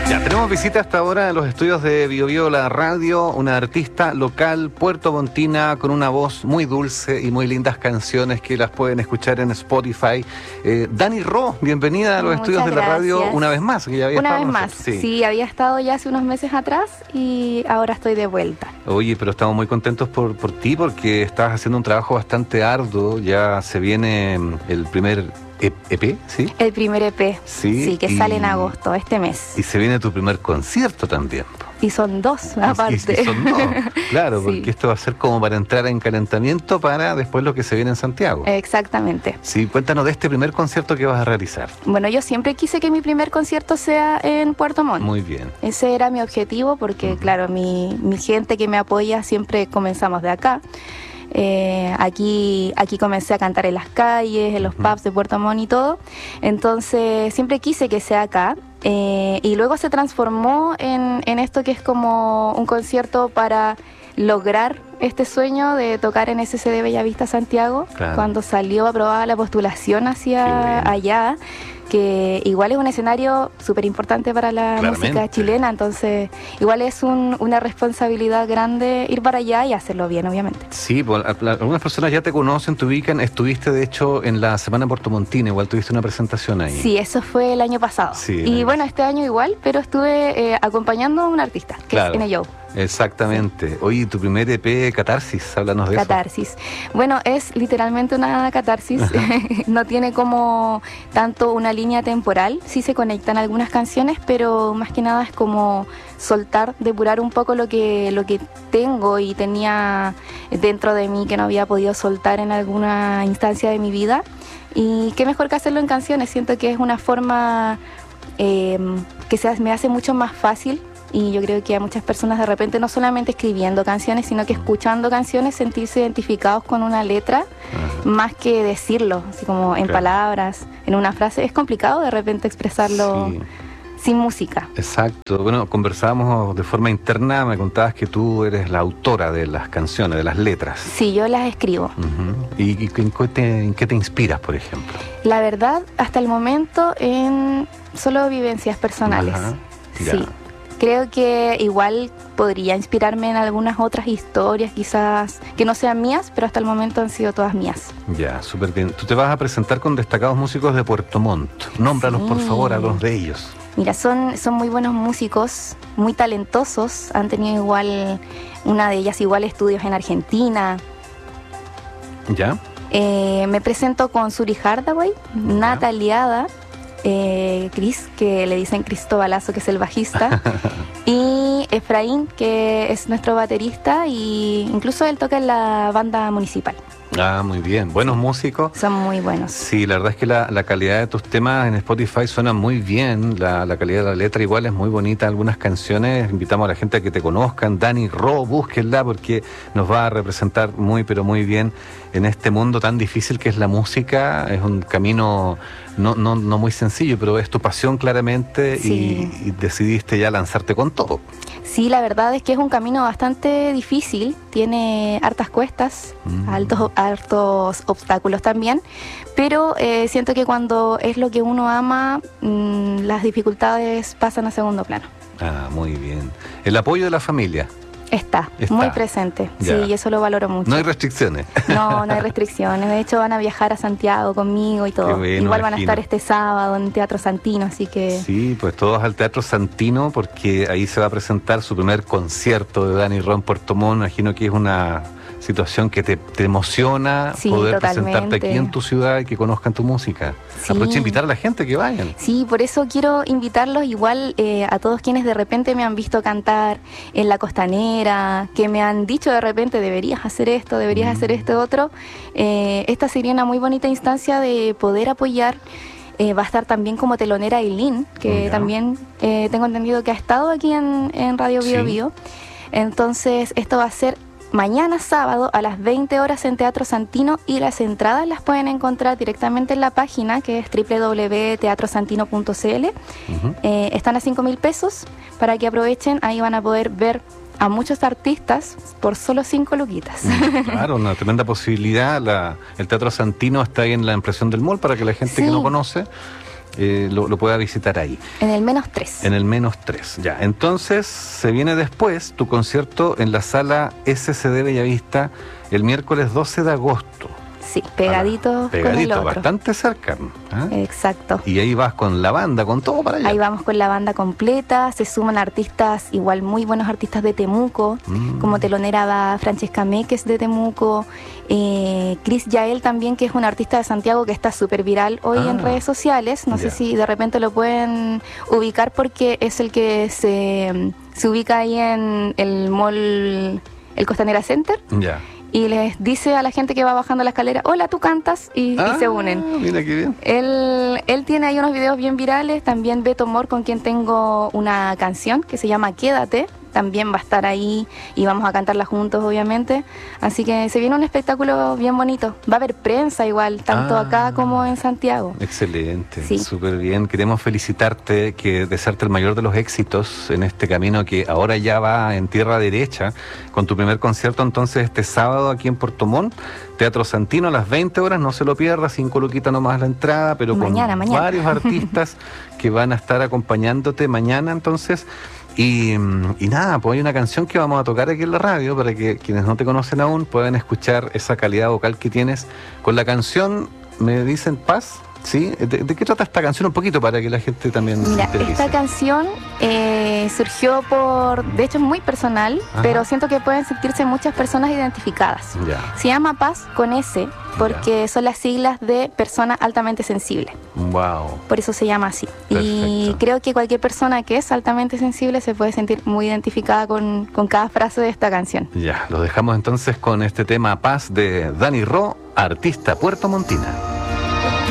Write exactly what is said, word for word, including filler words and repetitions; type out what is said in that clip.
Ya, tenemos visita hasta ahora en los estudios de Bio Bio La Radio, una artista local puertomontina con una voz muy dulce y muy lindas canciones que las pueden escuchar en Spotify. Eh, Dani Ro, bienvenida a los Muchas estudios de la gracias. radio una vez más. Que ya había una estado vez con más, nosotros. sí. Sí. había estado ya hace unos meses atrás y ahora estoy de vuelta. Oye, pero estamos muy contentos por, por ti porque estás haciendo un trabajo bastante arduo. Ya se viene el primer E P, ¿sí? El primer E P, Sí, sí, que y- sale en agosto, este mes. Y se viene tu primer concierto también. Y son dos, Y- aparte. Y, y son dos, claro, Sí. porque esto va a ser como para entrar en calentamiento para después lo que se viene en Santiago. Exactamente. Sí, cuéntanos de este primer concierto que vas a realizar. Bueno, yo siempre quise que mi primer concierto sea en Puerto Montt. Muy bien. Ese era mi objetivo porque, Ujú. claro, mi, mi gente que me apoya siempre comenzamos de acá. Eh, aquí, aquí comencé a cantar en las calles, en los Ujú. pubs de Puerto Montt y todo. Entonces siempre quise que sea acá. Eh, y luego se transformó en, en esto que es como un concierto para lograr este sueño de tocar en S C D Bellavista Santiago. Claro. Cuando salió aprobada la postulación Qué hacia bueno. allá, que igual es un escenario súper importante para la Claramente. música chilena, entonces igual es un- una responsabilidad grande ir para allá y hacerlo bien, obviamente. Sí, pues, a- a- algunas personas ya te conocen, te ubican. Estuviste, de hecho, en la Semana Puertomontina, igual tuviste una presentación ahí. Sí, eso fue el año pasado. Sí, el y año bueno, este año igual, pero estuve eh, acompañando a un artista, que Claro. es N Joe. Exactamente. Oye, tu primer E P, Catarsis, háblanos de Catarsis. Bueno, es literalmente una catarsis. No tiene como tanto una línea temporal. Sí se conectan algunas canciones, pero más que nada es como soltar, depurar un poco lo que, lo que tengo y tenía dentro de mí que no había podido soltar en alguna instancia de mi vida. Y qué mejor que hacerlo en canciones. Siento que es una forma eh, que se, me hace mucho más fácil. Y yo creo que a muchas personas de repente no solamente escribiendo canciones, sino que escuchando canciones, sentirse identificados con una letra, Ajá. más que decirlo, así como en Claro. palabras, en una frase. Es complicado de repente expresarlo Sí. sin música. Exacto. Bueno, conversábamos de forma interna, me contabas que tú eres la autora de las canciones, de las letras. Sí, yo las escribo. Ujú. ¿Y, y en, qué te, en qué te inspiras, por ejemplo? La verdad, hasta el momento, en solo vivencias personales. Ajá. Ya. Sí. Creo que igual podría inspirarme en algunas otras historias, quizás que no sean mías, pero hasta el momento han sido todas mías. Ya, súper bien. Tú te vas a presentar con destacados músicos de Puerto Montt. Nómbralos, por Sí. favor, a los de ellos. Mira, son, son muy buenos músicos, muy talentosos. Han tenido igual, una de ellas igual estudios en Argentina. ¿Ya? Eh, me presento con Suri Hardaway, Nataliada, eh, Chris, que le dicen Cristobalazo, que es el bajista, y Efraín, que es nuestro baterista, y incluso él toca en la banda municipal. Ah, muy bien. Buenos músicos. Son muy buenos. Sí, la verdad es que la, la calidad de tus temas en Spotify suena muy bien, la, la calidad de la letra igual es muy bonita, algunas canciones, invitamos a la gente a que te conozcan, Dani Ro, búsquenla porque nos va a representar muy pero muy bien en este mundo tan difícil que es la música, es un camino no, no, no muy sencillo, pero es tu pasión claramente. Sí. y, y decidiste ya lanzarte con todo. Sí, la verdad es que es un camino bastante difícil, tiene hartas cuestas, Mm. altos, hartos obstáculos también, pero eh, siento que cuando es lo que uno ama, mm, las dificultades pasan a segundo plano. Ah, muy bien. El apoyo de la familia, Está, Está. muy presente, Ya. sí, y eso lo valoro mucho. no hay restricciones. No, no hay restricciones. De hecho, van a viajar a Santiago conmigo y todo. Qué bueno, Igual van a imagino. estar este sábado en Teatro Santino, así que Sí, pues todos al Teatro Santino porque ahí se va a presentar su primer concierto de Dani Ron Puerto Montt. Imagino que es una situación que te, te emociona Sí, poder totalmente. presentarte aquí en tu ciudad y que conozcan tu música. Sí. Aprovecha a invitar a la gente que vayan. sí, por eso quiero invitarlos igual eh, a todos quienes de repente me han visto cantar en La Costanera, que me han dicho de repente deberías hacer esto, deberías Mm. hacer esto otro. Eh, esta sería una muy bonita instancia de poder apoyar. Eh, va a estar también como telonera Eileen, que Ya. también eh, tengo entendido que ha estado aquí en, en Radio Bio Sí. Bio. Entonces, esto va a ser mañana sábado a las veinte horas en Teatro Santino y las entradas las pueden encontrar directamente en la página que es doble u doble u doble u punto teatro santino punto c l. Ujú. Eh, están a cinco mil pesos para que aprovechen, ahí van a poder ver a muchos artistas por solo cinco luquitas. Claro, una tremenda posibilidad. La, el Teatro Santino está ahí en la impresión del mall para que la gente Sí. que no conoce eh, lo, lo pueda visitar ahí. En el menos tres. En el menos tres, ya. Entonces, se viene después tu concierto en la sala S C D Bellavista el miércoles doce de agosto. Sí, pegadito, pegadito con el otro. Bastante cerca. ¿eh? Exacto. Y ahí vas con la banda, con todo para allá. Ahí vamos con la banda completa, se suman artistas, igual muy buenos artistas de Temuco, mm. como telonera va Francesca Me, que es de Temuco, eh, Cris Yael también, que es un artista de Santiago que está súper viral hoy ah, en redes sociales, no yeah. sé si de repente lo pueden ubicar porque es el que se, se ubica ahí en el mall, el Costanera Center. Ya. Yeah. Y les dice a la gente que va bajando la escalera, hola, tú cantas, y, ah, y se unen. Mira qué bien. Él, él tiene ahí unos videos bien virales, también Beto Mor, con quien tengo una canción que se llama Quédate, también va a estar ahí y vamos a cantarla juntos, obviamente. Así que se viene un espectáculo bien bonito. Va a haber prensa igual, tanto ah, acá como en Santiago. Excelente, sí. Súper bien. Queremos felicitarte, que desearte el mayor de los éxitos en este camino que ahora ya va en tierra derecha, con tu primer concierto entonces este sábado aquí en Puerto Montt, Teatro Santino a las veinte horas, no se lo pierda, cinco luquitas nomás la entrada, pero mañana, con mañana. varios artistas que van a estar acompañándote mañana entonces. Y, y nada, pues hay una canción que vamos a tocar aquí en la radio para que quienes no te conocen aún puedan escuchar esa calidad vocal que tienes con la canción, me dicen Paz, ¿sí? ¿De, de qué trata esta canción un poquito para que la gente también Mira, se interese? Esta canción eh, surgió por, de hecho es muy personal, ajá, pero siento que pueden sentirse muchas personas identificadas. Ya. Se llama Paz con S, porque ya. son las siglas de persona altamente sensible. Wow. Por eso se llama así. Perfecto. Y creo que cualquier persona que es altamente sensible se puede sentir muy identificada con, con cada frase de esta canción. Ya, lo dejamos entonces con este tema Paz de Dani Ro, artista puertomontina.